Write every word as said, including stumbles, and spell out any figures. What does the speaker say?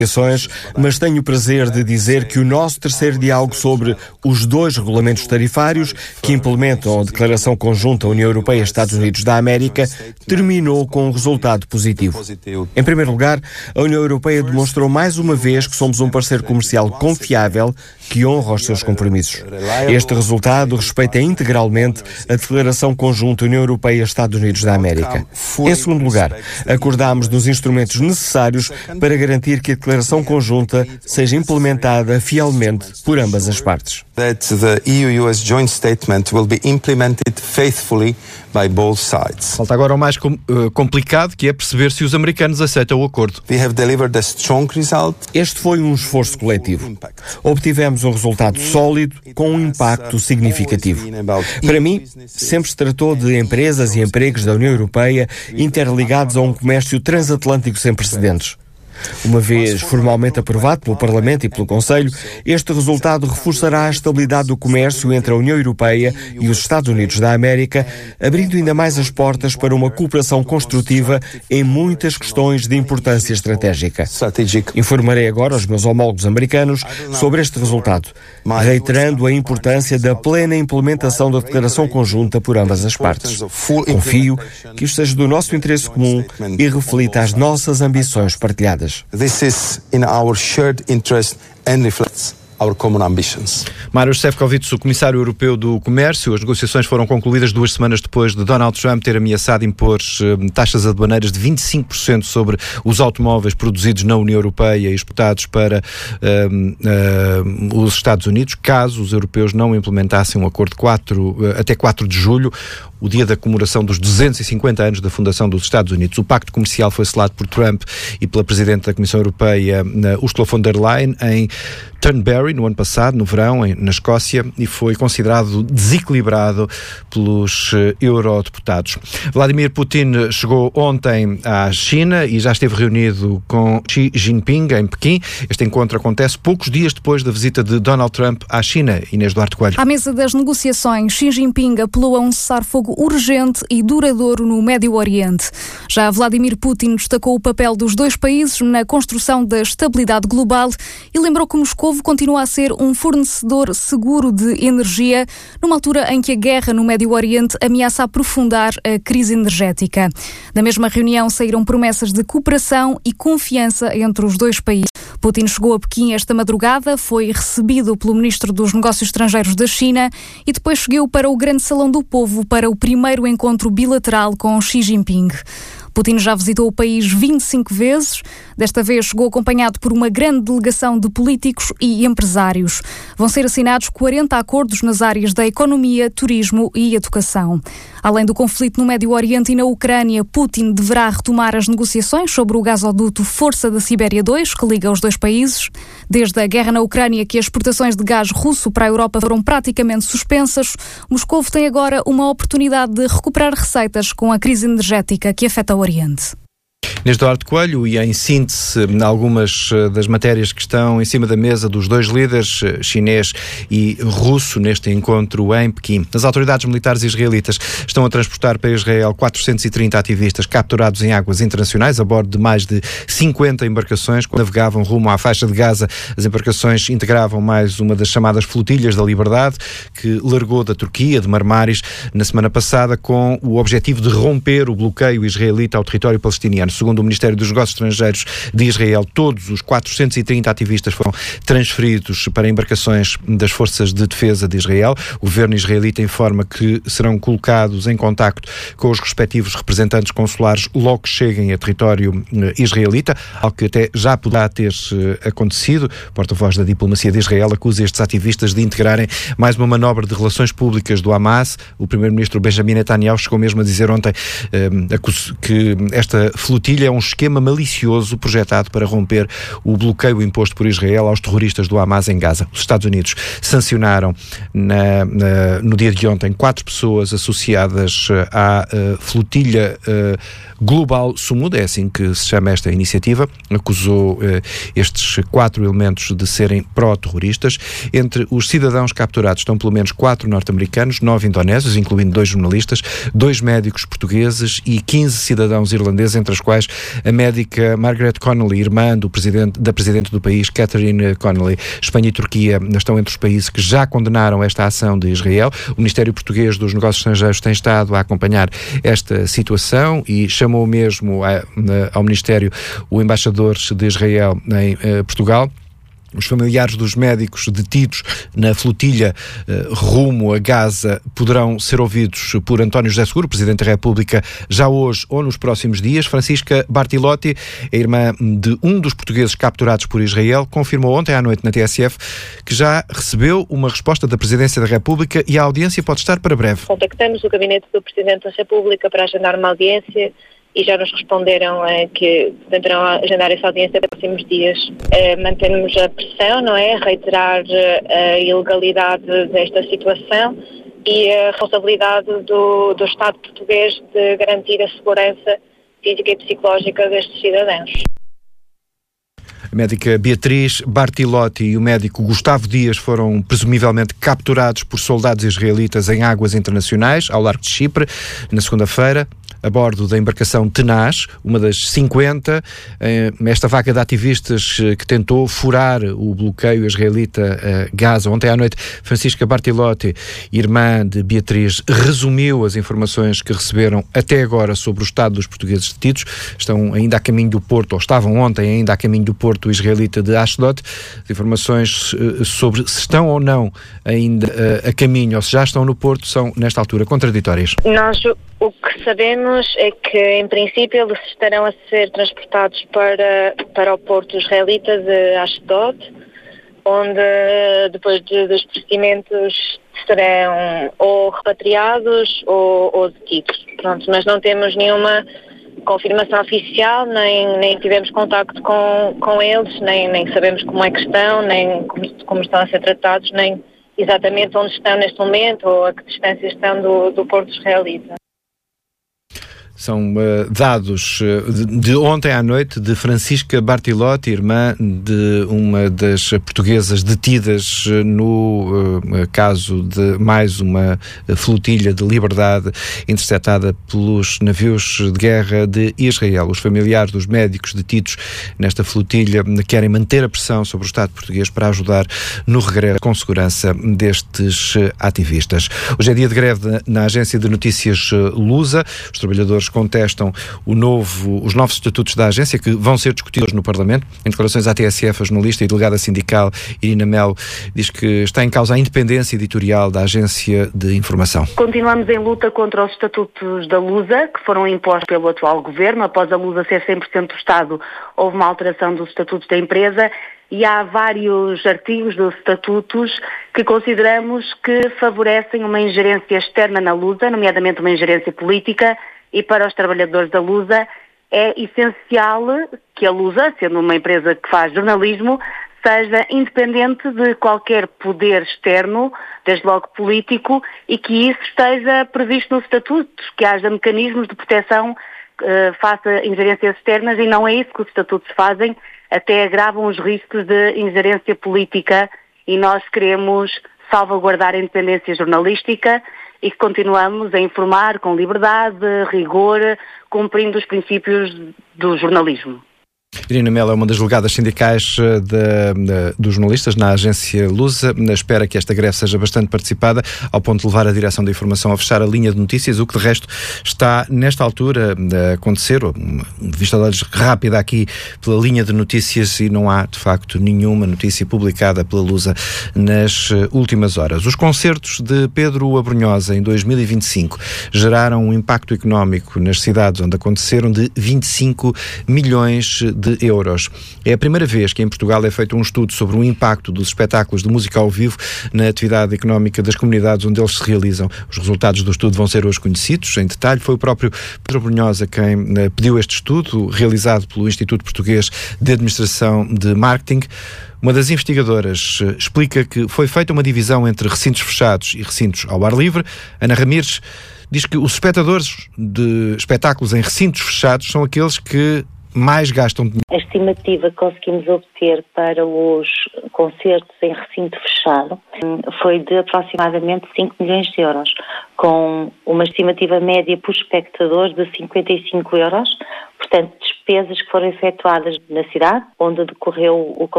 mas tenho o prazer de dizer que o nosso terceiro diálogo sobre os dois regulamentos tarifários que implementam a Declaração Conjunta União Europeia-Estados Unidos da América terminou com um resultado positivo. Em primeiro lugar, a União Europeia demonstrou mais uma vez que somos um parceiro comercial confiável que honra os seus compromissos. Este resultado respeita integralmente a Declaração Conjunta União Europeia-Estados Unidos da América. Em segundo lugar, acordámos nos instrumentos necessários para garantir que a Declaração Conjunta seja implementada fielmente por ambas as partes. That the E U U S joint statement will be implemented faithfully by both sides. Falta agora o mais com, uh, complicado, que é perceber se os americanos aceitam o acordo. We have delivered a strong result. Este foi um esforço coletivo. Obtivemos um resultado sólido com um impacto significativo. Para mim, sempre se tratou de empresas e empregos da União Europeia interligados a um comércio transatlântico sem precedentes. Uma vez formalmente aprovado pelo Parlamento e pelo Conselho, este resultado reforçará a estabilidade do comércio entre a União Europeia e os Estados Unidos da América, abrindo ainda mais as portas para uma cooperação construtiva em muitas questões de importância estratégica. Informarei agora os meus homólogos americanos sobre este resultado, reiterando a importância da plena implementação da Declaração Conjunta por ambas as partes. Confio que isto seja do nosso interesse comum e reflita as nossas ambições partilhadas. This is in our shared interest and reflects our common ambitions. Maroš Šefčovič, o Comissário Europeu do Comércio, as negociações foram concluídas duas semanas depois de Donald Trump ter ameaçado impor uh, taxas aduaneiras de vinte e cinco por cento sobre os automóveis produzidos na União Europeia e exportados para uh, uh, os Estados Unidos, caso os europeus não implementassem um acordo quatro, uh, até quatro de julho, o dia da comemoração dos duzentos e cinquenta anos da fundação dos Estados Unidos. O pacto comercial foi selado por Trump e pela Presidente da Comissão Europeia, Ursula von der Leyen, em Turnberry, no ano passado, no verão, em, na Escócia, e foi considerado desequilibrado pelos uh, eurodeputados. Vladimir Putin chegou ontem à China e já esteve reunido com Xi Jinping em Pequim. Este encontro acontece poucos dias depois da visita de Donald Trump à China. Inês Duarte Coelho. À mesa das negociações, Xi Jinping apelou a um cessar-fogo urgente e duradouro no Médio Oriente. Já Vladimir Putin destacou o papel dos dois países na construção da estabilidade global e lembrou que Moscou continua a ser um fornecedor seguro de energia numa altura em que a guerra no Médio Oriente ameaça aprofundar a crise energética. Da mesma reunião saíram promessas de cooperação e confiança entre os dois países. Putin chegou a Pequim esta madrugada, foi recebido pelo Ministro dos Negócios Estrangeiros da China e depois seguiu para o Grande Salão do Povo para o primeiro encontro bilateral com Xi Jinping. Putin já visitou o país vinte e cinco vezes. Desta vez chegou acompanhado por uma grande delegação de políticos e empresários. Vão ser assinados quarenta acordos nas áreas da economia, turismo e educação. Além do conflito no Médio Oriente e na Ucrânia, Putin deverá retomar as negociações sobre o gasoduto Força da Sibéria dois, que liga os dois países. Desde a guerra na Ucrânia, que as exportações de gás russo para a Europa foram praticamente suspensas, Moscou tem agora uma oportunidade de recuperar receitas com a crise energética que afeta o Oriente. Inês Duarte Coelho, e em síntese algumas das matérias que estão em cima da mesa dos dois líderes, chinês e russo, neste encontro em Pequim. As autoridades militares israelitas estão a transportar para Israel quatrocentos e trinta ativistas capturados em águas internacionais a bordo de mais de cinquenta embarcações. Quando navegavam rumo à faixa de Gaza, as embarcações integravam mais uma das chamadas flotilhas da liberdade, que largou da Turquia, de Marmaris, na semana passada, com o objetivo de romper o bloqueio israelita ao território palestiniano. Segundo o Ministério dos Negócios Estrangeiros de Israel, todos os quatrocentos e trinta ativistas foram transferidos para embarcações das Forças de Defesa de Israel. O governo israelita informa que serão colocados em contacto com os respectivos representantes consulares logo que cheguem a território israelita, algo que até já poderá ter acontecido. O porta-voz da diplomacia de Israel acusa estes ativistas de integrarem mais uma manobra de relações públicas do Hamas. O primeiro-ministro Benjamin Netanyahu chegou mesmo a dizer ontem que esta flotilha é um esquema malicioso projetado para romper o bloqueio imposto por Israel aos terroristas do Hamas em Gaza. Os Estados Unidos sancionaram na, na, no dia de ontem quatro pessoas associadas à uh, flotilha uh, Global Sumud, é assim que se chama esta iniciativa. Acusou uh, estes quatro elementos de serem pró-terroristas. Entre os cidadãos capturados estão pelo menos quatro norte-americanos, nove indonésios, incluindo dois jornalistas, dois médicos portugueses e quinze cidadãos irlandeses, entre as quais quais a médica Margaret Connolly, irmã do presidente, da presidente do país, Catherine Connolly. Espanha e Turquia estão entre os países que já condenaram esta ação de Israel. O Ministério Português dos Negócios Estrangeiros tem estado a acompanhar esta situação e chamou mesmo a, a, ao Ministério o embaixador de Israel em uh, Portugal. Os familiares dos médicos detidos na flotilha eh, rumo a Gaza poderão ser ouvidos por António José Seguro, Presidente da República, já hoje ou nos próximos dias. Francisca Bartilotti, a irmã de um dos portugueses capturados por Israel, confirmou ontem à noite na T S F que já recebeu uma resposta da Presidência da República e a audiência pode estar para breve. Contactamos o gabinete do Presidente da República para agendar uma audiência e já nos responderam eh, que tentarão agendar essa audiência nos próximos dias. Eh, mantemos a pressão, não é? Reiterar eh, a ilegalidade desta situação e a responsabilidade do, do Estado português de garantir a segurança física e psicológica destes cidadãos. A médica Beatriz Bartilotti e o médico Gustavo Dias foram presumivelmente capturados por soldados israelitas em águas internacionais, ao largo de Chipre, na segunda-feira, a bordo da embarcação Tenaz, uma das cinquenta, esta vaca de ativistas que tentou furar o bloqueio israelita a Gaza. Ontem à noite, Francisca Bartilotti, irmã de Beatriz, resumiu as informações que receberam até agora sobre o estado dos portugueses detidos. Estão ainda a caminho do porto, ou estavam ontem ainda a caminho do porto israelita de Ashdod. As informações sobre se estão ou não ainda a caminho, ou se já estão no porto, são, nesta altura, contraditórias. Nós o que sabemos é que, em princípio, eles estarão a ser transportados para, para o porto israelita de Ashdod, onde, depois de, dos procedimentos, serão ou repatriados ou, ou detidos. Pronto, mas não temos nenhuma confirmação oficial, nem, nem tivemos contacto com, com eles, nem, nem sabemos como é que estão, nem como, como estão a ser tratados, nem exatamente onde estão neste momento ou a que distância estão do, do porto israelita. São uh, dados uh, de, de ontem à noite de Francisca Bartilotti, irmã de uma das portuguesas detidas uh, no uh, caso de mais uma flotilha de liberdade interceptada pelos navios de guerra de Israel. Os familiares dos médicos detidos nesta flotilha querem manter a pressão sobre o Estado português para ajudar no regresso com segurança destes uh, ativistas. Hoje é dia de greve na, na agência de notícias uh, Lusa. Os trabalhadores contestam o novo, os novos estatutos da agência que vão ser discutidos no Parlamento. Em declarações à T S F, a jornalista e delegada sindical Irina Melo diz que está em causa a independência editorial da agência de informação. Continuamos em luta contra os estatutos da Lusa, que foram impostos pelo atual governo. Após a Lusa ser cem por cento do Estado, houve uma alteração dos estatutos da empresa e há vários artigos dos estatutos que consideramos que favorecem uma ingerência externa na Lusa, nomeadamente uma ingerência política. E para os trabalhadores da Lusa é essencial que a Lusa, sendo uma empresa que faz jornalismo, seja independente de qualquer poder externo, desde logo político, e que isso esteja previsto nos estatutos, que haja mecanismos de proteção eh, face a ingerências externas, e não é isso que os estatutos fazem, até agravam os riscos de ingerência política, e nós queremos salvaguardar a independência jornalística e que continuamos a informar com liberdade, rigor, cumprindo os princípios do jornalismo. Irina Melo é uma das delegadas sindicais de, de, dos jornalistas na agência Lusa. Espera que esta greve seja bastante participada, ao ponto de levar a direção da informação a fechar a linha de notícias, o que de resto está nesta altura a acontecer. Uma vista de olhos rápida aqui pela linha de notícias, e não há de facto nenhuma notícia publicada pela Lusa nas últimas horas. Os concertos de Pedro Abrunhosa em dois mil e vinte e cinco geraram um impacto económico nas cidades onde aconteceram de vinte e cinco milhões de de euros. É a primeira vez que em Portugal é feito um estudo sobre o impacto dos espetáculos de música ao vivo na atividade económica das comunidades onde eles se realizam. Os resultados do estudo vão ser hoje conhecidos em detalhe. Foi o próprio Pedro Abrunhosa quem uh, pediu este estudo, realizado pelo Instituto Português de Administração de Marketing. Uma das investigadoras uh, explica que foi feita uma divisão entre recintos fechados e recintos ao ar livre. Ana Ramires diz que os espectadores de espetáculos em recintos fechados são aqueles que mais gastam dinheiro. A estimativa que conseguimos obter para os concertos em recinto fechado foi de aproximadamente cinco milhões de euros, com uma estimativa média por espectador de cinquenta e cinco euros, portanto despesas que foram efetuadas na cidade onde decorreu o concerto